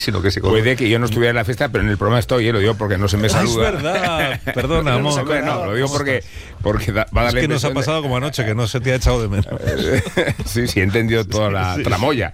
sino que se Puede que yo no estuviera en la fiesta, pero en el programa estoy, lo digo porque no se me saluda. Es verdad, perdona, amor. No, lo digo porque va a darle es que nos ha pasado como anoche, que no se te ha echado de menos. Sí, he entendido toda la tramoya.